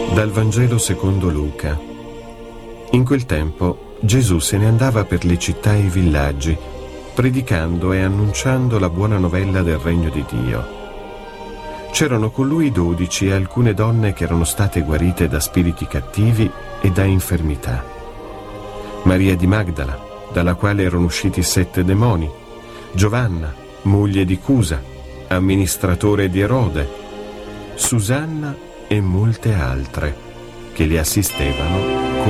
Dal Vangelo secondo Luca. In quel tempo Gesù se ne andava per le città e i villaggi, predicando e annunciando la buona novella del regno di Dio. C'erano con lui 12 e alcune donne che erano state guarite da spiriti cattivi e da infermità. Maria di Magdala, dalla quale erano usciti 7 demoni, Giovanna, moglie di Cusa, amministratore di Erode, Susanna e molte altre che li assistevano